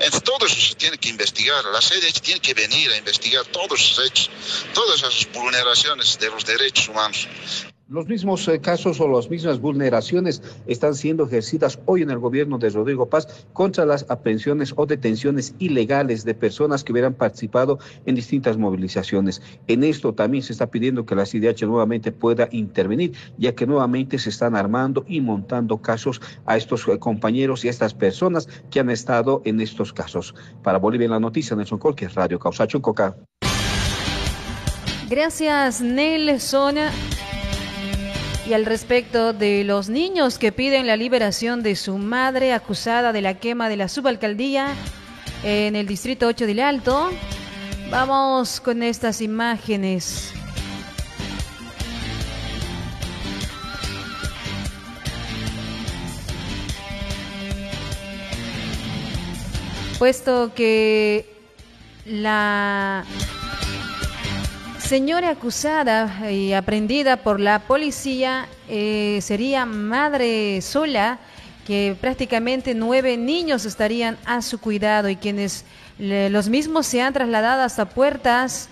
Entonces, todo eso se tiene que investigar. La CEDECH tiene que venir a investigar todos esos hechos, todas esas vulneraciones de los derechos humanos. Los mismos casos o las mismas vulneraciones están siendo ejercidas hoy en el gobierno de Rodrigo Paz contra las aprehensiones o detenciones ilegales de personas que hubieran participado en distintas movilizaciones. En esto también se está pidiendo que la CIDH nuevamente pueda intervenir, ya que nuevamente se están armando y montando casos a estos compañeros y a estas personas que han estado en estos casos. Para Bolivia en la Noticia, Nelson Colque, Radio Causa Chucoca. Gracias, Nelson. Y al respecto de los niños que piden la liberación de su madre acusada de la quema de la subalcaldía en el distrito 8 del Alto, vamos con estas imágenes. Puesto que la señora acusada y aprehendida por la policía sería madre sola, que prácticamente 9 niños estarían a su cuidado y quienes los mismos se han trasladado hasta Puertas,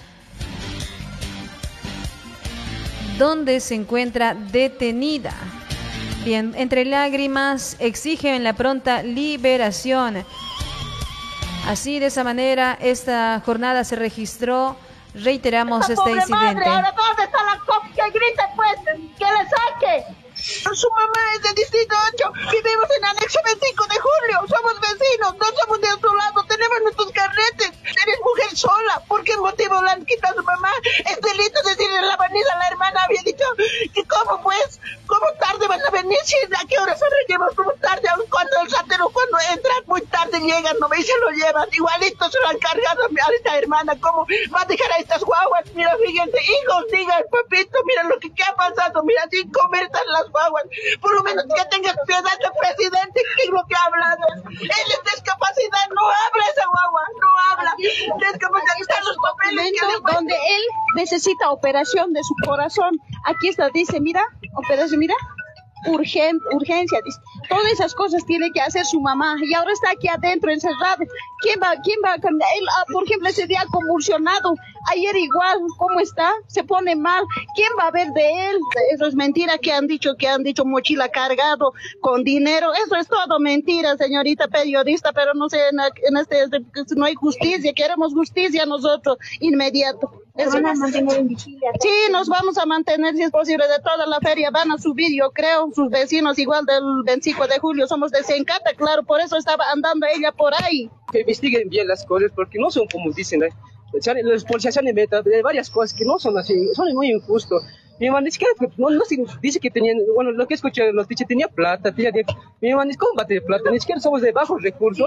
donde se encuentra detenida. Bien, entre lágrimas exigen la pronta liberación. Así, de esa manera, esta jornada se registró. Reiteramos este incidente. Madre, ahora ¿dónde está la COP? Que grite pues, que le saque. Su mamá es del distrito 8, vivimos en anexo 25 de julio, somos vecinos, no somos de otro lado, tenemos nuestros carretes. Eres mujer sola, ¿por qué motivo la han quitado a su mamá? Es delito decirle la Vanessa, la hermana había dicho que cómo pues, cómo tarde van a venir, si a qué hora se lo llevan, cómo tarde, cuando el ratero cuando entra muy tarde llegan, no me y se lo llevan, igualito se lo han cargado a esta hermana, ¿cómo va a dejar a estas guaguas? Mira, fíjense, hijos, digan, papito, mira lo que ha pasado, mira, sin comer están las guaguas, por lo menos que tenga piedad del presidente, que es lo que ha hablado, él es discapacidad, no habla esa guagua, no habla, discapacidad, están los papeles donde él necesita operación de su corazón, aquí está, dice, mira, operación, mira, urgencia, dice. Todas esas cosas tiene que hacer su mamá y ahora está aquí adentro encerrado. ¿Quién va a cambiar? Él, por ejemplo, ese día convulsionado, ayer igual, ¿cómo está? Se pone mal. ¿Quién va a ver de él? Eso es mentira que han dicho mochila cargado con dinero. Eso es todo mentira, señorita periodista, pero no sé, en este no hay justicia. Queremos justicia nosotros, inmediato. ¿Van a mantener en vigilia? Sí, nos vamos a mantener, si es posible, de toda la feria. Van a subir, yo creo, sus vecinos, igual del 25 de julio. Somos de Sencata, claro, por eso estaba andando ella por ahí. Que investiguen bien las cosas, porque no son como dicen. Los policías se han inventado de varias cosas que no son así, son muy injustos. Mi hermano, ni siquiera, dice que tenían, bueno, lo que escuché, los dice, tenía plata, mi hermano, ¿cómo va a tener plata? Ni siquiera somos de bajos recursos.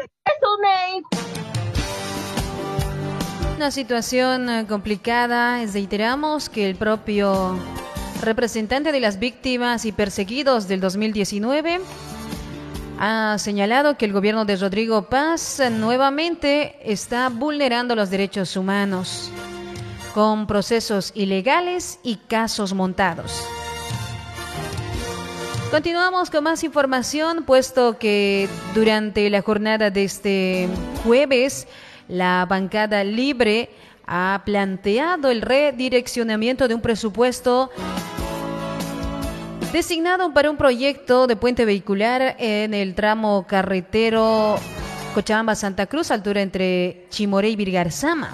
Una situación complicada. Reiteramos que el propio representante de las víctimas y perseguidos del 2019 ha señalado que el gobierno de Rodrigo Paz nuevamente está vulnerando los derechos humanos con procesos ilegales y casos montados. Continuamos con más información, puesto que durante la jornada de este jueves, la bancada libre ha planteado el redireccionamiento de un presupuesto designado para un proyecto de puente vehicular en el tramo carretero Cochabamba-Santa Cruz, altura entre Chimoré y Virgarzama.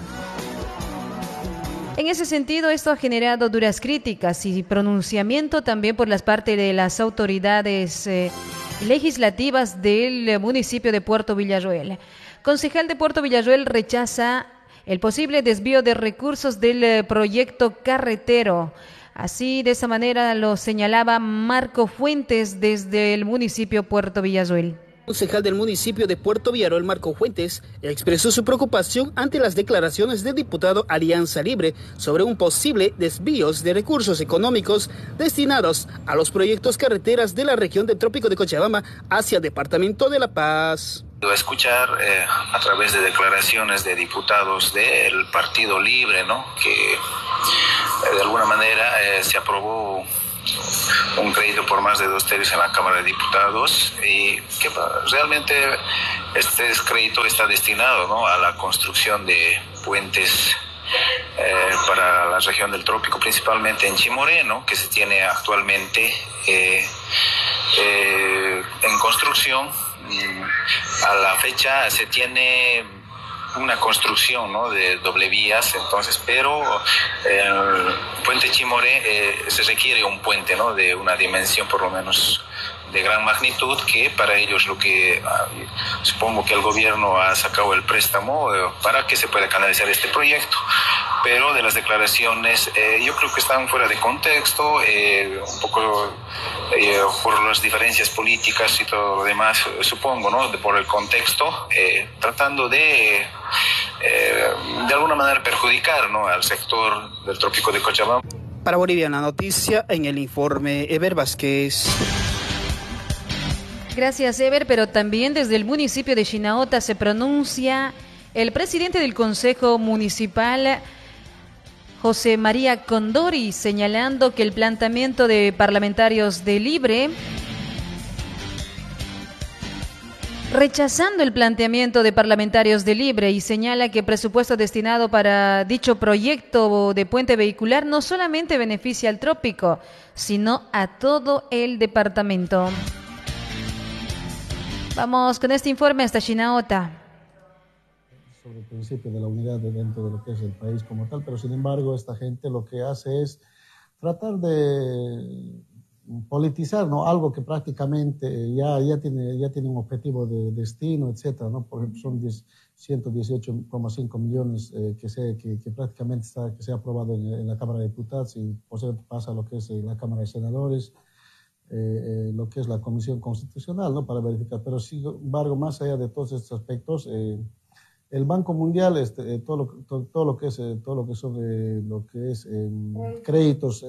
En ese sentido, esto ha generado duras críticas y pronunciamiento también por las partes de las autoridades legislativas del municipio de Puerto Villarroel. Concejal de Puerto Villarroel rechaza el posible desvío de recursos del proyecto carretero. Así, de esa manera lo señalaba Marco Fuentes desde el municipio Puerto Villarroel. El concejal del municipio de Puerto Villarroel, Marco Fuentes, expresó su preocupación ante las declaraciones del diputado Alianza Libre sobre un posible desvíos de recursos económicos destinados a los proyectos carreteras de la región del Trópico de Cochabamba hacia el departamento de La Paz. Escuchar a través de declaraciones de diputados del Partido Libre, ¿no?, que de alguna manera se aprobó un crédito por más de 2 tercios en la Cámara de Diputados, y que realmente este crédito está destinado, ¿no?, a la construcción de puentes para la región del trópico, principalmente en Chimoré, ¿no?, que se tiene actualmente en construcción. A la fecha se tiene una construcción, ¿no?, de doble vías, entonces, pero el puente Chimoré se requiere un puente, ¿no?, de una dimensión por lo menos de gran magnitud, que para ellos lo que supongo que el gobierno ha sacado el préstamo para que se pueda canalizar este proyecto, pero de las declaraciones yo creo que están fuera de contexto, un poco por las diferencias políticas y todo lo demás, supongo, ¿no?, por el contexto, tratando de alguna manera perjudicar, ¿no?, al sector del trópico de Cochabamba. Para Boliviana Noticia, en el informe, Eber Vázquez. Gracias, Eber, pero también desde el municipio de Chinaota se pronuncia el presidente del Consejo Municipal, José María Condori, señalando que el planteamiento de parlamentarios de Libre, rechazando el planteamiento de parlamentarios de Libre, y señala que el presupuesto destinado para dicho proyecto de puente vehicular no solamente beneficia al trópico, sino a todo el departamento. Vamos con este informe hasta Chinaota. Sobre el principio de la unidad dentro de lo que es el país como tal, pero sin embargo esta gente lo que hace es tratar de politizar, ¿no?, algo que prácticamente ya tiene un objetivo de destino, etcétera, ¿no? Por ejemplo, son 118,5 millones que prácticamente que se ha aprobado en la Cámara de Diputados, y posiblemente pasa a lo que es la Cámara de Senadores, lo que es la Comisión Constitucional, ¿no?, para verificar. Pero sin embargo, más allá de todos estos aspectos, el Banco Mundial, todo lo que es créditos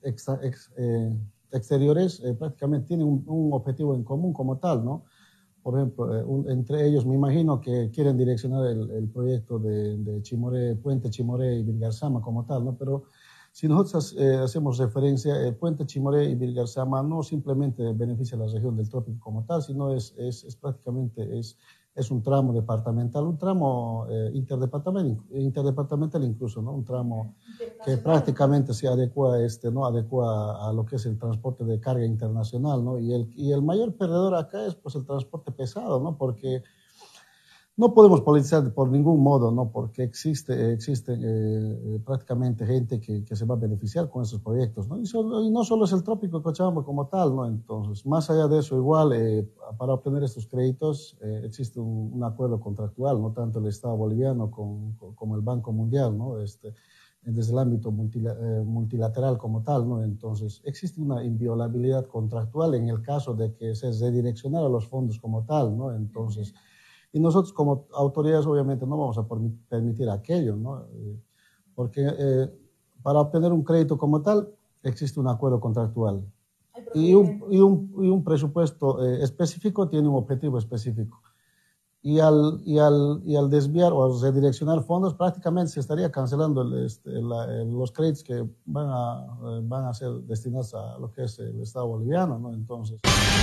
exteriores, prácticamente tienen un objetivo en común como tal, ¿no? Por ejemplo, entre ellos me imagino que quieren direccionar el proyecto de Chimoré, Puente Chimoré y Vilgarzama como tal, ¿no? Pero si nosotros hacemos referencia, el puente Chimoré y Vilgarzama no simplemente beneficia a la región del trópico como tal, sino es prácticamente un tramo departamental, un tramo interdepartamental incluso, ¿no? Un tramo que prácticamente se adecua, adecua a lo que es el transporte de carga internacional, ¿no? Y el mayor perdedor acá es pues el transporte pesado, ¿no? Porque no podemos politizar por ningún modo, ¿no? Porque existe prácticamente gente que se va a beneficiar con esos proyectos, ¿no? Y no solo es el trópico de Cochabamba como tal, ¿no? Entonces, más allá de eso, igual, para obtener estos créditos existe un acuerdo contractual, ¿no? Tanto el Estado boliviano como el Banco Mundial, ¿no? Desde el ámbito multilateral como tal, ¿no? Entonces, existe una inviolabilidad contractual en el caso de que se redireccionara los fondos como tal, ¿no? Entonces, y nosotros como autoridades obviamente no vamos a permitir aquello, ¿no? Porque para obtener un crédito como tal existe un acuerdo contractual y un presupuesto específico tiene un objetivo específico. Y al desviar o al redireccionar fondos prácticamente se estaría cancelando los créditos que van a ser destinados a lo que es el Estado boliviano, ¿no? Entonces...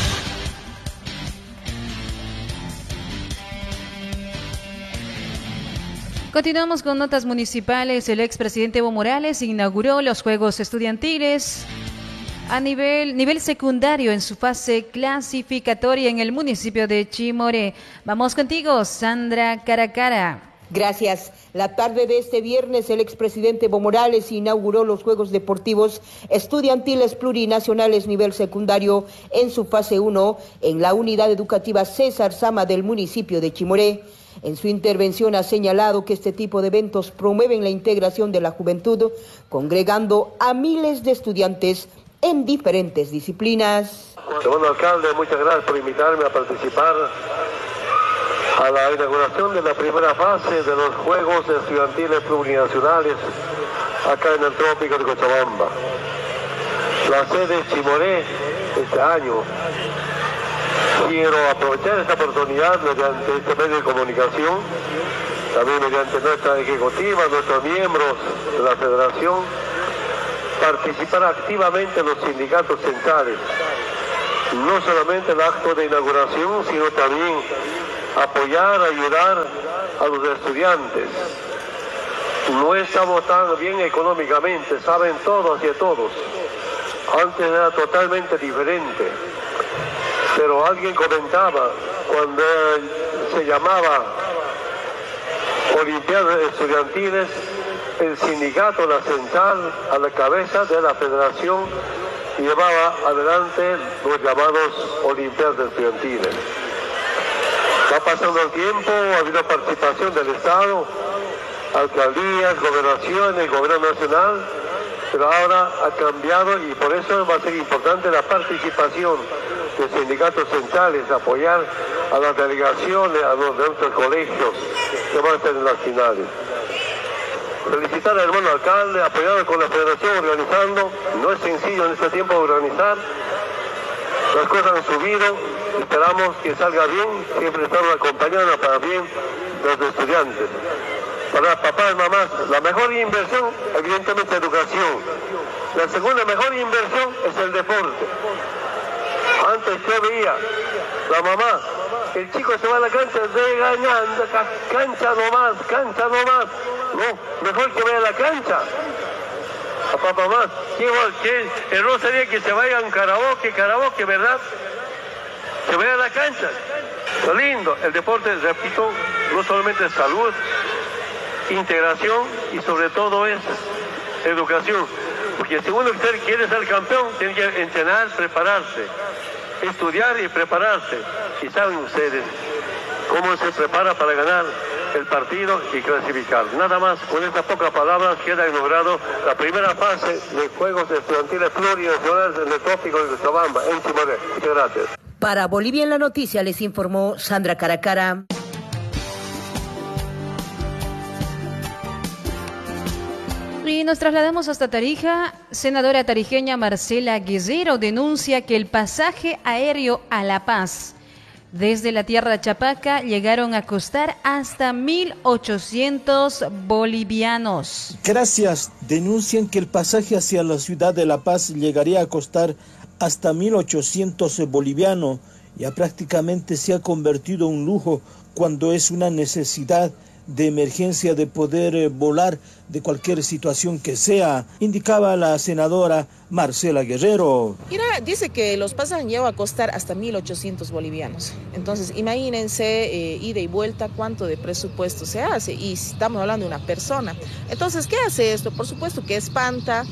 Continuamos con notas municipales. El expresidente Evo Morales inauguró los Juegos Estudiantiles a nivel secundario en su fase clasificatoria en el municipio de Chimoré. Vamos contigo, Sandra Caracara. Gracias. La tarde de este viernes, el expresidente Evo Morales inauguró los Juegos Deportivos Estudiantiles Plurinacionales nivel secundario en su fase 1 en la unidad educativa César Sama del municipio de Chimoré. En su intervención ha señalado que este tipo de eventos promueven la integración de la juventud, congregando a miles de estudiantes en diferentes disciplinas. Segundo alcalde, muchas gracias por invitarme a participar a la inauguración de la primera fase de los Juegos Estudiantiles Plurinacionales acá en el trópico de Cochabamba. La sede es Chimoré este año. Quiero aprovechar esta oportunidad mediante este medio de comunicación, también mediante nuestra ejecutiva, nuestros miembros de la federación, participar activamente en los sindicatos centrales, no solamente el acto de inauguración, sino también apoyar, ayudar a los estudiantes. No estamos tan bien económicamente, saben todos y todos. Antes era totalmente diferente. Pero alguien comentaba, cuando se llamaba Olimpiadas Estudiantiles, el sindicato, la central, a la cabeza de la federación, llevaba adelante los llamados Olimpiadas Estudiantiles. Va pasando el tiempo, ha habido participación del Estado, alcaldías, gobernaciones, gobierno nacional, pero ahora ha cambiado y por eso va a ser importante la participación de sindicatos centrales, apoyar a las delegaciones, a los de nuestros colegios que van a estar en las finales. Felicitar al hermano alcalde, apoyado con la federación, organizando. No es sencillo en este tiempo organizar. Las cosas han subido, esperamos que salga bien, siempre estamos acompañando para bien de los estudiantes. Para papás y mamás, la mejor inversión, evidentemente, es educación. La segunda mejor inversión es el deporte. Antes yo veía, la mamá, el chico se va a la cancha regañando, cancha nomás. No, mejor que vaya a la cancha. A papá más, el no sería que se vaya a un karaoke, ¿verdad? Se vaya a la cancha. Lo lindo, el deporte, repito, no solamente es salud, integración y sobre todo es educación. Porque si uno quiere ser campeón, tiene que entrenar, prepararse, estudiar y prepararse. Y saben ustedes cómo se prepara para ganar el partido y clasificar. Nada más, con estas pocas palabras queda inaugurado la primera fase de Juegos Estudiantiles Plurinacionales en el Trópico de Cochabamba, en Chimoré. Muchas gracias. Para Bolivia en la Noticia les informó Sandra Caracara. Y nos trasladamos hasta Tarija. Senadora tarijeña Marcela Guerrero denuncia que el pasaje aéreo a La Paz desde la tierra de Chapaca llegaron a costar hasta 1.800 bolivianos. Gracias. Denuncian que el pasaje hacia la ciudad de La Paz llegaría a costar hasta 1.800 bolivianos. Ya prácticamente se ha convertido en un lujo cuando es una necesidad de emergencia de poder volar de cualquier situación que sea, indicaba la senadora Marcela Guerrero. Mira, dice que los pasajes llegan a costar hasta 1.800 bolivianos. Entonces, imagínense ida y vuelta cuánto de presupuesto se hace. Y estamos hablando de una persona. Entonces, ¿qué hace esto? Por supuesto que espanta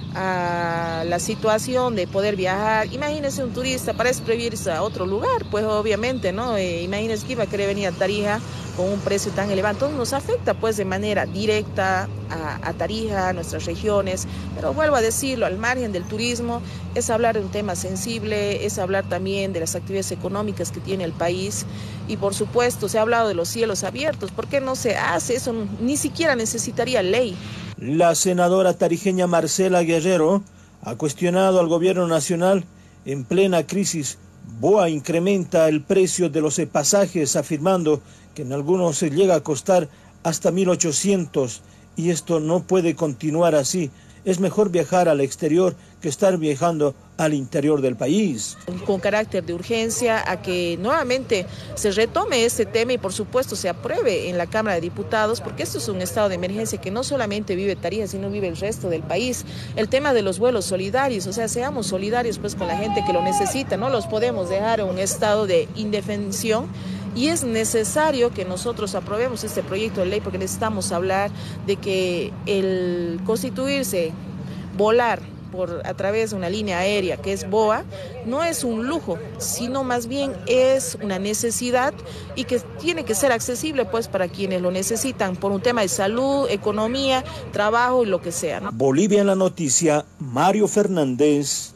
a la situación de poder viajar. Imagínense un turista para irse a otro lugar, pues obviamente, ¿no? Imagínense que iba a querer venir a Tarija con un precio tan elevado. Entonces nos afecta pues de manera directa a Tarija, a nuestras regiones, pero vuelvo a decirlo, al margen del turismo, es hablar de un tema sensible, es hablar también de las actividades económicas que tiene el país y por supuesto se ha hablado de los cielos abiertos. ¿Por qué no se hace eso? Ni siquiera necesitaría ley. La senadora tarijeña Marcela Guerrero ha cuestionado al gobierno nacional en plena crisis. BOA incrementa el precio de los pasajes afirmando que en algunos se llega a costar hasta 1.800 y esto no puede continuar así. Es mejor viajar al exterior que estar viajando al interior del país. Con carácter de urgencia a que nuevamente se retome este tema y por supuesto se apruebe en la Cámara de Diputados, porque esto es un estado de emergencia que no solamente vive Tarija, sino vive el resto del país. El tema de los vuelos solidarios, o sea, seamos solidarios pues con la gente que lo necesita, no los podemos dejar en un estado de indefensión. Y es necesario que nosotros aprobemos este proyecto de ley porque necesitamos hablar de que el constituirse, volar a través de una línea aérea que es BOA, no es un lujo, sino más bien es una necesidad y que tiene que ser accesible pues para quienes lo necesitan por un tema de salud, economía, trabajo y lo que sea, ¿no? Bolivia en la Noticia, Mario Fernández.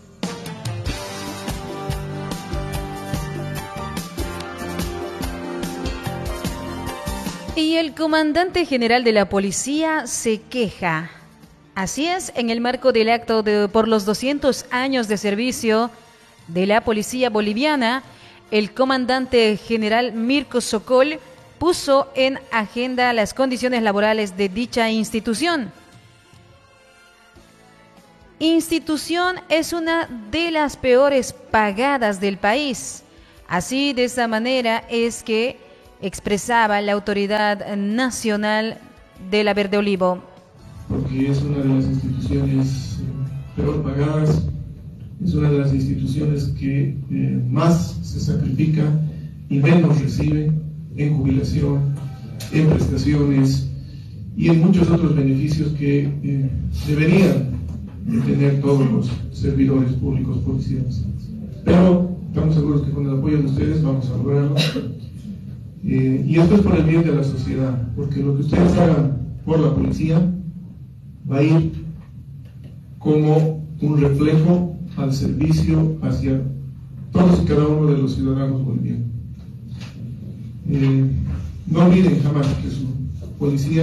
Y el comandante general de la policía se queja. Así es, en el marco del acto por los 200 años de servicio de la policía boliviana, el comandante general Mirko Sokol puso en agenda las condiciones laborales de dicha institución. institución es una de las peores pagadas del país. Así, de esa manera, es que expresaba la Autoridad Nacional de la Verde Olivo. Porque es una de las instituciones peor pagadas, es una de las instituciones que más se sacrifica y menos recibe en jubilación, en prestaciones y en muchos otros beneficios que deberían de tener todos los servidores públicos policiales. Pero estamos seguros que con el apoyo de ustedes vamos a lograrlo. Y esto es por el bien de la sociedad, porque lo que ustedes hagan por la policía va a ir como un reflejo al servicio hacia todos y cada uno de los ciudadanos bolivianos. No olviden jamás que su policía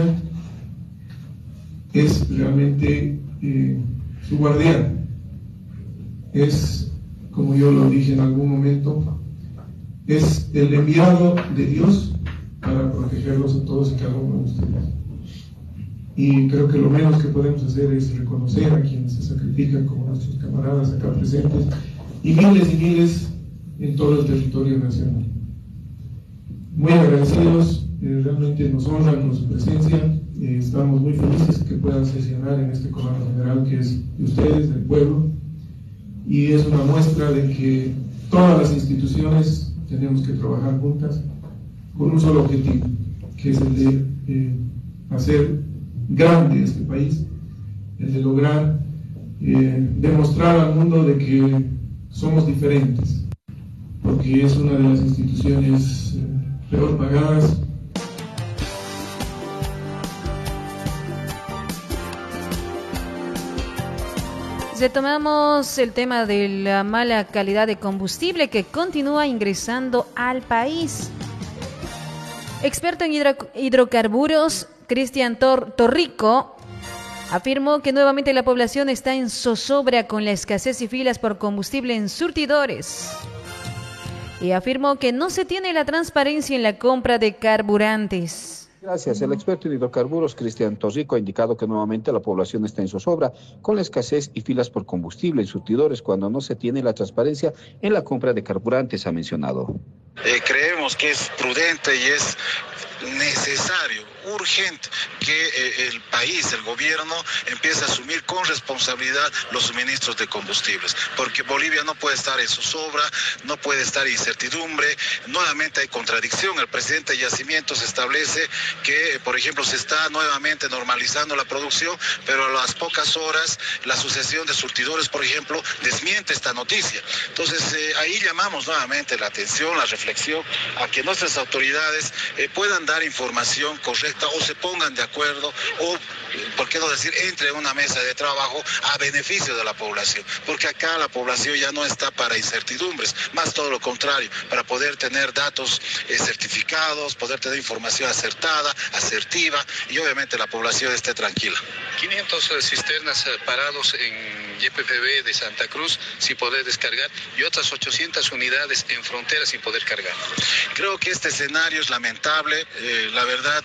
es realmente su guardián. Es, como yo lo dije en algún momento, es el enviado de Dios para protegerlos a todos y cada uno de ustedes. Y creo que lo menos que podemos hacer es reconocer a quienes se sacrifican como nuestros camaradas acá presentes y miles en todo el territorio nacional. Muy agradecidos, realmente nos honran con su presencia, estamos muy felices que puedan sesionar en este comando general que es de ustedes, del pueblo, y es una muestra de que todas las instituciones tenemos que trabajar juntas con un solo objetivo, que es el de hacer grande este país, el de lograr demostrar al mundo de que somos diferentes, porque es una de las instituciones peor pagadas. Retomamos el tema de la mala calidad de combustible que continúa ingresando al país. Experto en hidrocarburos, Cristian Torrico, afirmó que nuevamente la población está en zozobra con la escasez y filas por combustible en surtidores. Y afirmó que no se tiene la transparencia en la compra de carburantes. Gracias. El experto en hidrocarburos, Cristian Torrico, ha indicado que nuevamente la población está en zozobra con la escasez y filas por combustible en surtidores cuando no se tiene la transparencia en la compra de carburantes, ha mencionado. Creemos que es prudente y es necesario, urgente, que el país, el gobierno, empiece a asumir con responsabilidad los suministros de combustibles, porque Bolivia no puede estar en zozobra, no puede estar en incertidumbre, nuevamente hay contradicción. El presidente de Yacimientos establece que, por ejemplo, se está nuevamente normalizando la producción, pero a las pocas horas la Asociación de Surtidores, por ejemplo, desmiente esta noticia. Entonces, ahí llamamos nuevamente la atención, la reflexión, a que nuestras autoridades puedan dar información correcta o se pongan de acuerdo o, por qué no decir, entre en una mesa de trabajo a beneficio de la población, porque acá la población ya no está para incertidumbres, más todo lo contrario, para poder tener datos certificados, poder tener información acertada, asertiva y obviamente la población esté tranquila. 500 cisternas parados en YPFB de Santa Cruz sin poder descargar y otras 800 unidades en frontera sin poder cargar. Creo que este escenario es lamentable, la verdad,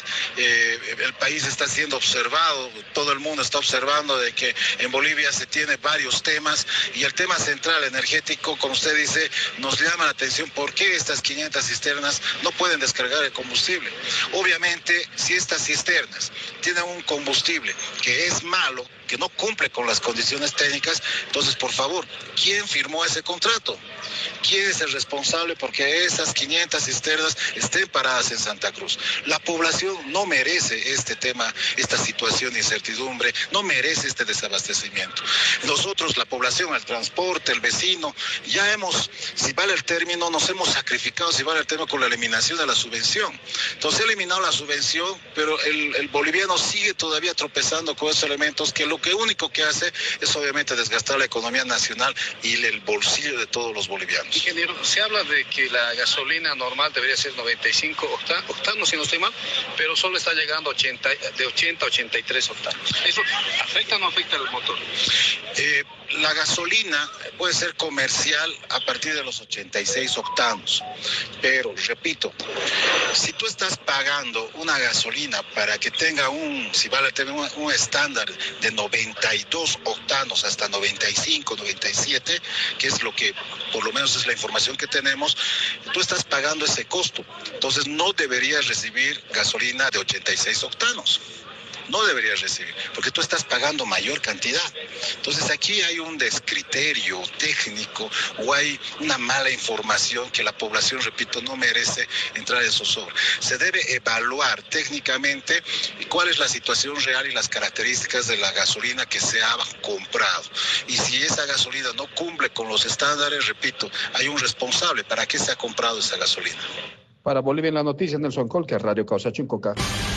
el país está siendo observado, todo el mundo está observando de que en Bolivia se tiene varios temas y el tema central energético, como usted dice, nos llama la atención por qué estas 500 cisternas no pueden descargar el combustible. Obviamente, si estas cisternas tienen un combustible que es malo, que no cumple con las condiciones técnicas, entonces, por favor, ¿quién firmó ese contrato? ¿Quién es el responsable porque esas 500 cisternas estén paradas en Santa Cruz? La población no merece este tema, esta situación de incertidumbre, no merece este desabastecimiento. Nosotros, la población, el transporte, el vecino, ya hemos, si vale el término, nos hemos sacrificado, si vale el término, con la eliminación de la subvención. Entonces, he eliminado la subvención, pero el boliviano sigue todavía tropezando con esos elementos que lo único que hace es obviamente desgastar la economía nacional y el bolsillo de todos los bolivianos. Ingeniero, se habla de que la gasolina normal debería ser 95 octanos, si no estoy mal, pero solo está llegando de 80 a 83 octanos. ¿Eso afecta o no afecta al motor? La gasolina puede ser comercial a partir de los 86 octanos, pero repito, si tú estás pagando una gasolina para que tenga un estándar de 92 octanos hasta 95, 97, que es lo que por lo menos es la información que tenemos, tú estás pagando ese costo. Entonces no deberías recibir gasolina de 86 octanos. No deberías recibir, porque tú estás pagando mayor cantidad. Entonces aquí hay un descriterio técnico o hay una mala información que la población, repito, no merece entrar en zozobra. Se debe evaluar técnicamente cuál es la situación real y las características de la gasolina que se ha comprado. Y si esa gasolina no cumple con los estándares, repito, hay un responsable. ¿Para qué se ha comprado esa gasolina? Para Bolivia en la noticia, Nelson Colque, Radio Causacho en Coca.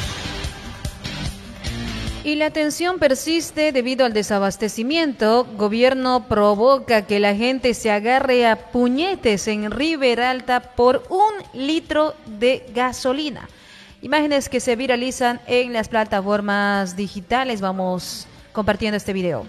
Y la tensión persiste debido al desabastecimiento. Gobierno provoca que la gente se agarre a puñetes en Riberalta por 1 litro de gasolina. Imágenes que se viralizan en las plataformas digitales. Vamos compartiendo este video.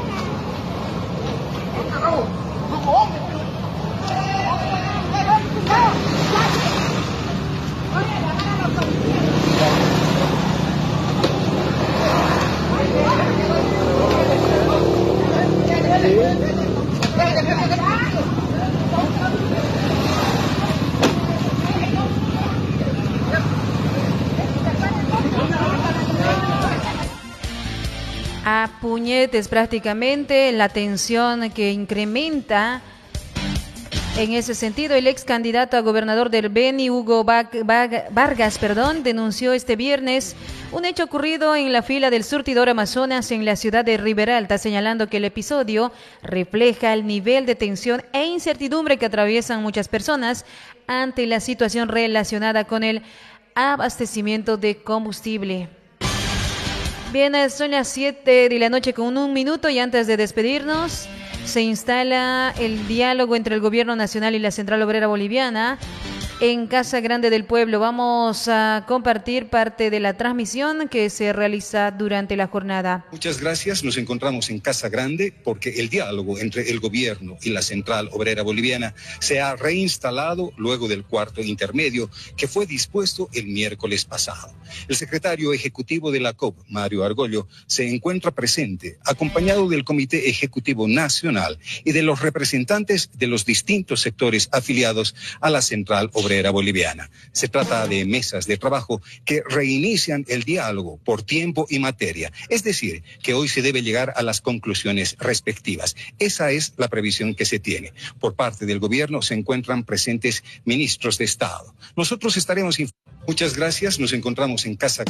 A puñetes prácticamente, la tensión que incrementa. En ese sentido, el ex candidato a gobernador del Beni, Hugo Vargas, denunció este viernes un hecho ocurrido en la fila del surtidor Amazonas en la ciudad de Riberalta, señalando que el episodio refleja el nivel de tensión e incertidumbre que atraviesan muchas personas ante la situación relacionada con el abastecimiento de combustible. Bien, son las 7 de la noche con 1 minuto y antes de despedirnos, se instala el diálogo entre el Gobierno Nacional y la Central Obrera Boliviana en Casa Grande del Pueblo. Vamos a compartir parte de la transmisión que se realiza durante la jornada. Muchas gracias. Nos encontramos en Casa Grande porque el diálogo entre el gobierno y la Central Obrera Boliviana se ha reinstalado luego del cuarto intermedio que fue dispuesto el miércoles pasado. El secretario ejecutivo de la COP, Mario Argollo, se encuentra presente acompañado del Comité Ejecutivo Nacional y de los representantes de los distintos sectores afiliados a la Central Obrera Boliviana. Se trata de mesas de trabajo que reinician el diálogo por tiempo y materia, es decir, que hoy se debe llegar a las conclusiones respectivas. Esa es la previsión que se tiene. Por parte del gobierno se encuentran presentes ministros de Estado. Nosotros estaremos Muchas gracias, nos encontramos en Casa.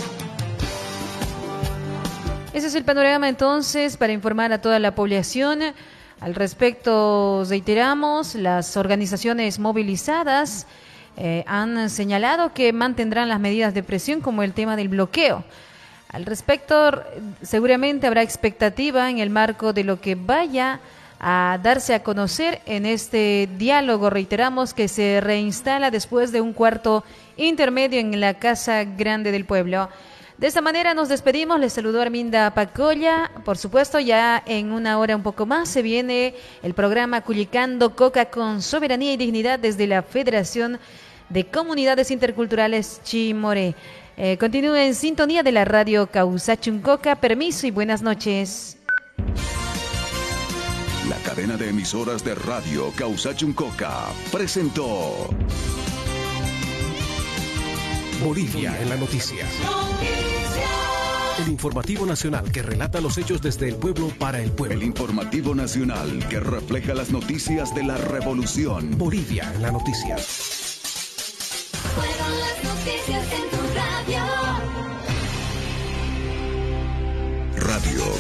Ese es el panorama entonces para informar a toda la población. Al respecto, reiteramos, las organizaciones movilizadas han señalado que mantendrán las medidas de presión como el tema del bloqueo. Al respecto, seguramente habrá expectativa en el marco de lo que vaya a darse a conocer en este diálogo, reiteramos, que se reinstala después de un cuarto intermedio en la Casa Grande del Pueblo. De esta manera nos despedimos, les saludó Arminda Pacolla. Por supuesto, ya en una hora un poco más se viene el programa Culicando Coca con soberanía y dignidad desde la Federación de Comunidades Interculturales Chimoré. Continúe en sintonía de la radio Causacho en Coca. Permiso y buenas noches. La cadena de emisoras de radio Causacho en Coca presentó Bolivia en la noticia. El informativo nacional que relata los hechos desde el pueblo para el pueblo. El informativo nacional que refleja las noticias de la revolución. Bolivia en la noticia. Fueron las noticias en tu radio. Radio